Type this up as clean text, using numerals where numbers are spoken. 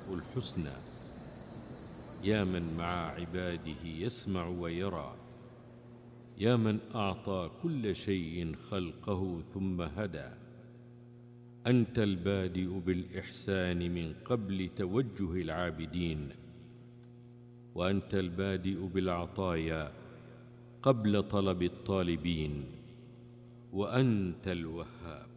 الأسماء الحسنى. يا من مع عباده يسمع ويرى، يا من أعطى كل شيء خلقه ثم هدى. أنت البادئ بالإحسان من قبل توجه العابدين، وأنت البادئ بالعطايا قبل طلب الطالبين، وأنت الوهاب.